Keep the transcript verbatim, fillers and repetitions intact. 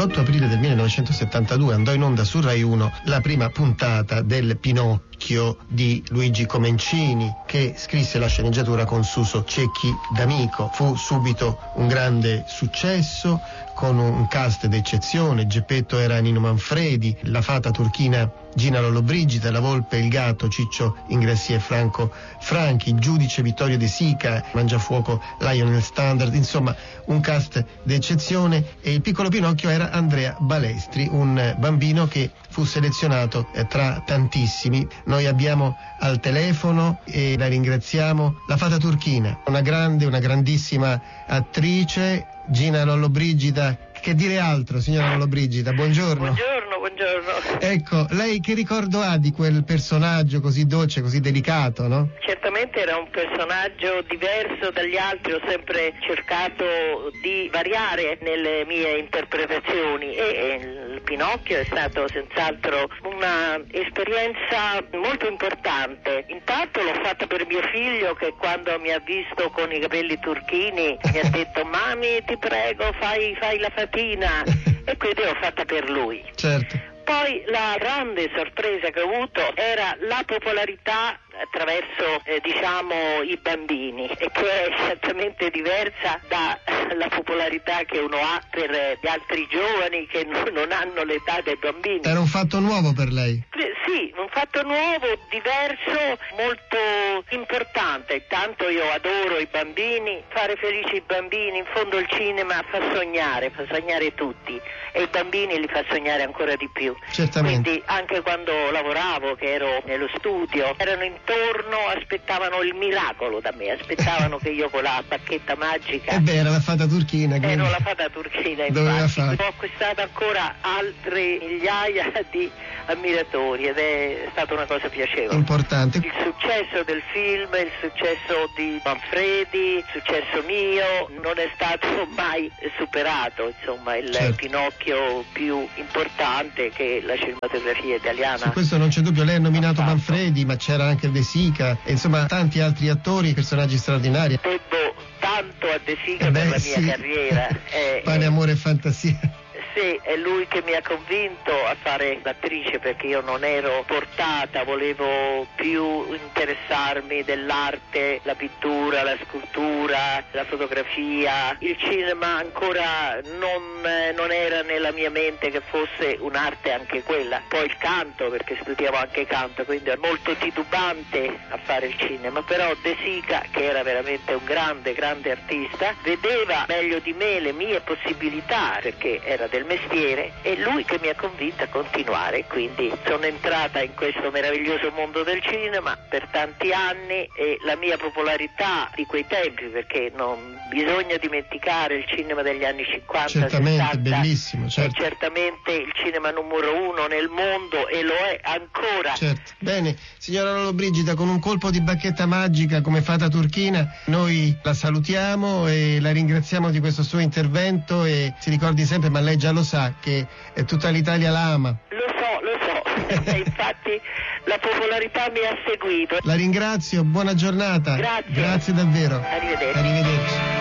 l'otto aprile del millenovecentosettantadue andò in onda su Rai uno la prima puntata del Pinocchio di Luigi Comencini, che scrisse la sceneggiatura con Suso Cecchi D'Amico. Fu subito un grande successo, con un cast d'eccezione. Geppetto era Nino Manfredi, la fata turchina Gina Lollobrigida, la volpe il gatto Ciccio Ingrassia e Franco Franchi, il giudice Vittorio De Sica, Mangiafuoco Lionel Standard, insomma un cast d'eccezione. E il piccolo Pinocchio era Andrea Balestri, un bambino che fu selezionato eh, tra tantissimi. Noi abbiamo al telefono, e la ringraziamo, la fata turchina, una grande, una grandissima attrice, Gina Lollobrigida. Che dire altro, signora Lollobrigida? Buongiorno. Buongiorno, buongiorno. Ecco, lei che ricordo ha di quel personaggio così dolce, così delicato, no? Certamente era un personaggio diverso dagli altri, ho sempre cercato di variare nelle mie interpretazioni e il Pinocchio è stato senz'altro una esperienza molto importante. Intanto l'ho fatta per mio figlio, che quando mi ha visto con i capelli turchini mi ha detto: mami, ti prego, fai, fai la fatina. E quindi l'ho fatta per lui. Certo. Poi la grande sorpresa che ho avuto era la popolarità attraverso eh, diciamo i bambini, e che è certamente diversa dalla popolarità che uno ha per eh, gli altri giovani che n- non hanno l'età dei bambini. Era un fatto nuovo per lei? Eh, sì, un fatto nuovo, diverso, molto importante. Tanto io adoro i bambini, fare felici i bambini. In fondo il cinema fa sognare, fa sognare tutti, e i bambini li fa sognare ancora di più. Certamente. Quindi anche quando lavoravo, che ero nello studio, erano intorno, aspettavano il miracolo da me, aspettavano che io con la bacchetta magica. E beh, era la fata turchina. Quindi... Ero la fata turchina, doveva infatti. fare. Ho acquistato ancora altre migliaia di ammiratori ed è stata una cosa piacevole. Importante. Il successo del film, il successo di Manfredi, il successo mio non è stato mai superato, insomma il certo. Pinocchio più importante che la cinematografia italiana. Su questo non c'è dubbio, lei ha nominato ha Manfredi, ma c'era anche De Sica, e insomma tanti altri attori, personaggi straordinari. Debbo tanto a De Sica eh beh, per la mia sì. carriera. Eh, Pane, amore e fantasia. Sì, è lui che mi ha convinto a fare l'attrice, perché io non ero portata, volevo più interessarmi dell'arte, la pittura, la scultura, la fotografia. Il cinema ancora non, eh, non era nella mia mente che fosse un'arte anche quella. Poi il canto, perché studiavo anche canto, quindi ero molto titubante a fare il cinema. Però De Sica, che era veramente un grande, grande artista, vedeva meglio di me le mie possibilità, perché era del mestiere, e lui che mi ha convinto a continuare. Quindi sono entrata in questo meraviglioso mondo del cinema per tanti anni, e la mia popolarità di quei tempi, perché non bisogna dimenticare il cinema degli anni cinquanta certamente sessanta, bellissimo, certo. è certamente il cinema numero uno nel mondo, e lo è ancora. Certo. Bene, signora Lollobrigida, con un colpo di bacchetta magica come fata turchina noi la salutiamo e la ringraziamo di questo suo intervento, e si ricordi sempre, ma lei già lo sa, che eh, tutta l'Italia la ama. Lo so, lo so, e infatti la popolarità mi ha seguito. La ringrazio, buona giornata. Grazie. Grazie davvero. Arrivederci. Arrivederci.